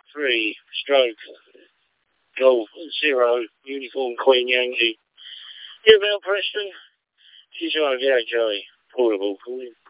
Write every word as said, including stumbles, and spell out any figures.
three, stroke, Golf, zero, uniform Queen Yankee. You about Preston? She's right, yeah, Joey. Portable, calling.